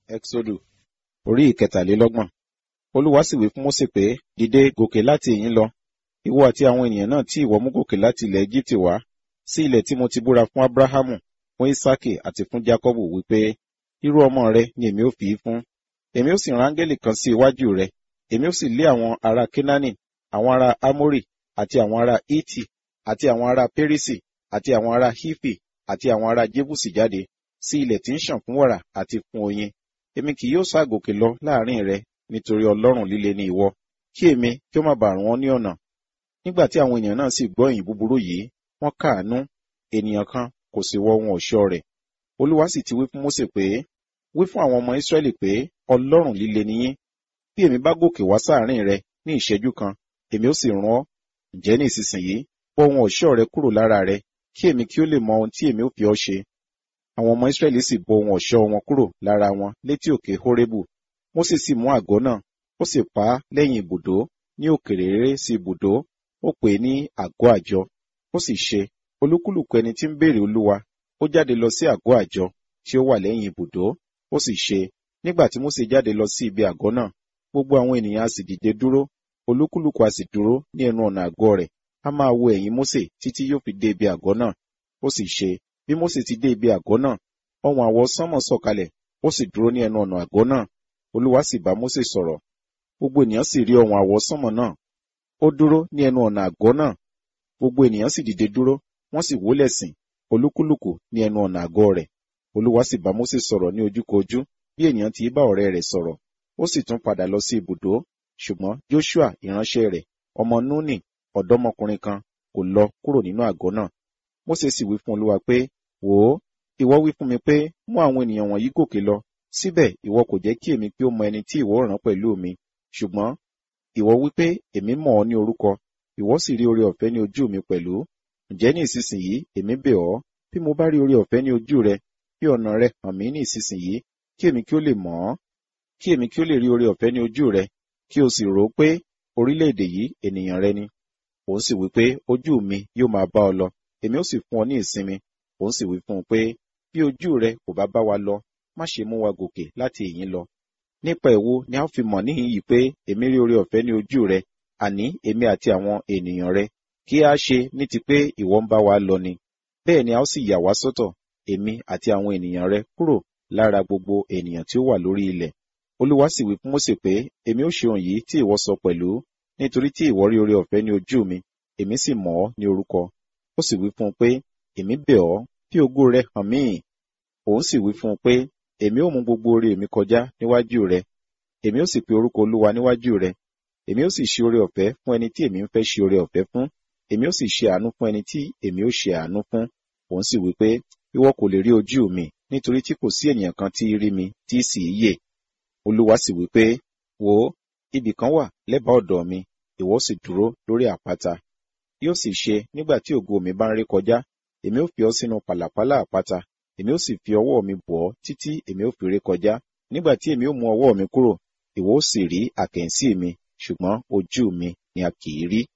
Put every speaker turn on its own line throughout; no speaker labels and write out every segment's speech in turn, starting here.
Ẹ́kísódù orí ìkẹtàlélọ́gbọ̀n. Olúwa sì wí fún Mósè pé, dìde gòkè láti ìhín lọ, ìwọ àti àwọn ènìyàn náà tí ìwọ mú gòkè láti ilẹ̀ Égíptì wá, sí ilẹ̀ tí mo ti búra fún Ábúráhámù, fún Ísákì àti fún Jákọ́bù wípé, irú ọmọ rẹ ni èmi ó fi í fún. Èmi ó sì rán áńgẹ́lì kan sí iwájú rẹ, èmi ó sì lé àwọn ará Kénáánì, àwọn ará Ámórì, àti àwọn ará Hítì, àti àwọn ará Pérísì, àti àwọn ará Hífì, àti àwọn ará Jébùsì jáde, sí ilẹ̀ tí ń ṣàn fún wàrà àti fún oyin. Èmi kì yóò ságòkè lọ láàrin rẹ, nítorí ọlọ́rùn líle ni ìwọ, kí èmi kí ó má bàa rún ọ ní ọ̀nà. Nígbà tí àwọn ènìyàn náà sì gbọ́ ìyìn búburú yìí, wọ́n káàánú, ènìyàn kan kò sì wọ ohun ọ̀ṣọ́ rẹ̀. Olúwa sì ti wí fún Mósè pé, wí fún àwọn ọmọ Ísírẹ́lì pé, ọlọ́rùn líle ni yín. Bí èmi bá gòkè wá sáàrin rẹ ní ìṣẹ́jú kan, èmi ó sì rún ọ. Ǹjẹ́ ní ìsinsìnyí, bọ́ ohun ọ̀ṣọ́ rẹ kúrò lára rẹ, kí èmi kí ó lè mọ ohun tí èmi ó fi ọ ṣe. Àwọn ọmọ Ísírẹ́lì sì bọ́ ohun ọ̀ṣọ́ wọn kúrò lára wọn létí òkè Hórébù. Mósè sì mú àgọ́ náà, ó sì pa á lẹ́yìn ibùdó, ní òkèrè réré sí ibùdó, ó pè é ní àgọ́ àjọ. Ó sì ṣe, olúkúlùkù ẹni tí ń béèrè Olúwa, ó jáde lọ sí àgọ́ àjọ tí ó wà lẹ́yìn ibùdó. Ó sì ṣe, nígbà tí Mósè jáde lọ sí ibi àgọ́ náà, gbogbo àwọn ènìyàn a sì dìde dúró, olúkúlùkù a sì dúró ní ẹnu ọ̀nà àgọ́ rẹ̀, a máa wo ẹ̀yìn Mósè títí yóò fi dé ibi àgọ́ náà. Ó sì ṣe, bí Mósè ti dé ibi àgọ́ náà, ọ̀hún àwọsánmọ̀ sọ̀kalẹ̀, ó sì dúró ní ẹnu ọ̀nà àgọ́ náà. Olúwa sì bá Mósè sọ̀rọ̀. Gbogbo ènìyàn sì rí ọ̀hún àwọsánmọ̀ náà. Ó dúró ní ẹnu ọ̀nà àgọ́ náà. Gbogbo ènìyàn sì dìde dúró, wọ́n sì wólẹ̀ sìn, olúkúlùkù ní ẹnu ọ̀nà àgọ́ rẹ̀. Olúwa sì bá Mósè sọ̀rọ̀ ní ojúkojú, bí ènìyàn ti bá ọ̀rẹ́ rẹ̀ sọ̀rọ̀. Ó sì tún padà lọ sí ibùdó, ṣùgbọ́n Jóṣúà ìránṣẹ́ rẹ̀, ọmọ Núnì, ọ̀dọ́mọkùnrin kan, kò lọ kúrò nínú àgọ́ náà. Mósè sì wí fún Olúwa pé, wò ó, ìwọ wí fún mi pé, mú àwọn ènìyàn wọ̀nyí gòkè lọ, síbẹ̀ ìwọ kò jẹ́ kí èmi kí ó mọ ẹni tí ìwọ rán pẹ̀lú mi. Ṣùgbọ́n ìwọ wí pé, èmi mọ̀ ọ́ ní orúkọ, ìwọ sì rí oore ọ̀fẹ́ ní ojú mi pẹ̀lú. Ǹjẹ́ ní ìsinsìnyí èmi bẹ̀ ọ́, bí mo bá rí oore ọ̀fẹ́ ní ojú rẹ, fi ọ̀nà rẹ hàn mí ní ìsinsìnyí, kí èmi kí ó lè mọ̀ ọ́, kí èmi kí ó lè rí oore ọ̀fẹ́ ní ojú rẹ, kí o sì rò ó pé orílẹ̀-èdè yìí ènìyàn rẹ ni. Òun sì wí pé, ojú mi yóò máa bá ọ lọ, èmi ó sì fún ọ ní ìsinmi. Òun sì wí fún un pé, bí ojú rẹ kò bá bá wa lọ, má ṣe mú wa gòkè láti ìhín lọ. Nípa èwo ni a ó fi mọ̀ níhìn yìí pé èmi rí oore ọ̀fẹ́ ní ojú rẹ, àní èmi àti àwọn ènìyàn rẹ, kí a ṣe ní ti pé ìwọ ń bá wa lọ ni. Bẹ́ẹ̀ ni a ó sì yà wá sọ́tọ̀, èmi àti àwọn ènìyàn rẹ, kúrò lára gbogbo ènìyàn tí ó wà lórí ilẹ̀. Olúwa sì wí fún Mósè pé, èmi ó ṣe ohun yìí tí ìwọ sọ pẹ̀lú, nítorí tí ìwọ rí oore ọ̀fẹ́ ní ojú mi, èmi sì mọ̀ ọ́ ní orúkọ. Ó sì wí fún un pé, èmi bẹ̀ ọ́, fi ògo rẹ hàn mí. Òun sì wí fún un pé, èmi ó mú gbogbo oore mi kọjá níwájú rẹ, èmi ó sì pe orúkọ Olúwa níwájú rẹ, èmi ó sì ṣe oore ọ̀fẹ́ fún ẹni tí èmi ń fẹ́ ṣe oore ọ̀fẹ́ fún, èmi ó sì ṣe àánú fún ẹni tí èmi ó ṣe àánú fún. Òun sì wí pé, ìwọ kò lè rí ojú mi, nítorí tí kò sí ènìyàn kan tí rí mi tí sì í yè. Olúwa sì wí pé, wò ó, ibì kan wà lẹ́bàá ọ̀dọ̀ mi, ìwọ sì dúró lórí àpáta. Yóò sì ṣe, nígbà tí ògo mi bá ń ré kọjá, èmi ó fi ọ́ sínú pàlàpálá àpáta, èmi ó sì fi ọwọ́ mi bọ̀ ọ́ títí èmi ó fi ré kọjá. Nígbà tí èmi ó mú ọwọ́ mi kúrò, ìwọ ó sì rí àkẹ́ǹsí mi, ṣùgbọ́n ojú mi ni a kì í rí.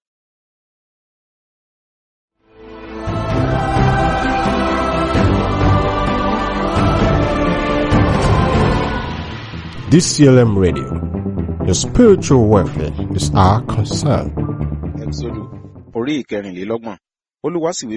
DCLM Radio. Your spiritual welfare is our concern.
Ẹ́kísódù orí ìkẹrìnlélọ́gbọ̀n. Olúwa sì wí